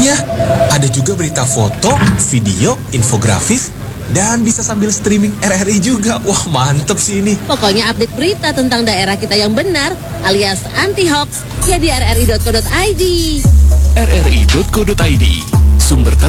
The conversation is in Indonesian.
Iya, ada juga berita foto, video, infografis, dan bisa sambil streaming RRI juga. Wah, mantep sih ini. Pokoknya update berita tentang daerah kita yang benar, alias anti-hoax, ya di rri.co.id. rri.co.id, sumber